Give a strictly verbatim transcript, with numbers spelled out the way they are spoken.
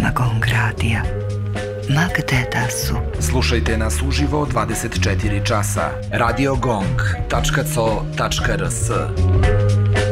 slušajućima Gong Radija. Ma gde da su. Slušajte nas uživo dvadeset četiri časa. radio gong tačka co tačka rs